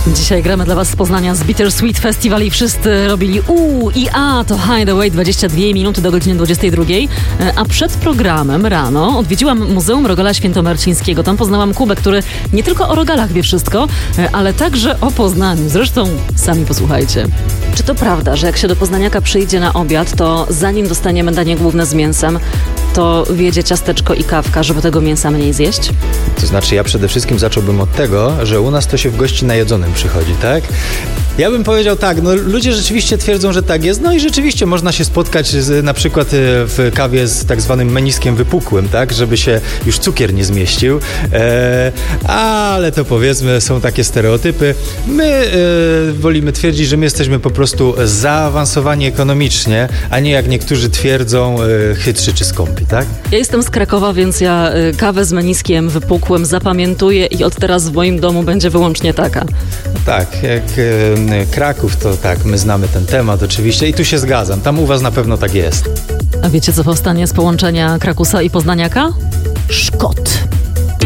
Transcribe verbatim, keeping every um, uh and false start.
Dzisiaj gramy dla was z Poznania z Bittersweet Festival i wszyscy robili U i A, to Hideaway, dwadzieścia dwie minuty do godziny dwudziestej drugiej. A przed programem rano odwiedziłam Muzeum Rogala Świętomarcińskiego. Tam poznałam Kubę, który nie tylko o rogalach wie wszystko, ale także o Poznaniu. Zresztą sami posłuchajcie. Czy to prawda, że jak się do Poznaniaka przyjdzie na obiad, to zanim dostaniemy danie główne z mięsem, to wiedzie ciasteczko i kawka, żeby tego mięsa mniej zjeść? To znaczy ja przede wszystkim zacząłbym od tego, że u nas to się w gości najedzonym przychodzi, tak? Ja bym powiedział tak, no ludzie rzeczywiście twierdzą, że tak jest, no i rzeczywiście można się spotkać z, na przykład w kawie z tak zwanym meniskiem wypukłym, tak, żeby się już cukier nie zmieścił, e, ale to powiedzmy są takie stereotypy. My e, wolimy twierdzić, że my jesteśmy po prostu zaawansowani ekonomicznie, a nie jak niektórzy twierdzą e, chytrzy czy skąpi, tak? Ja jestem z Krakowa, więc ja y, kawę z meniskiem wypukłym zapamiętuję i od teraz w moim domu będzie wyłącznie taka. Tak, jak e, Kraków, to tak, my znamy ten temat oczywiście i tu się zgadzam, tam u was na pewno tak jest. A wiecie, co powstanie z połączenia Krakusa i Poznaniaka? Szkot.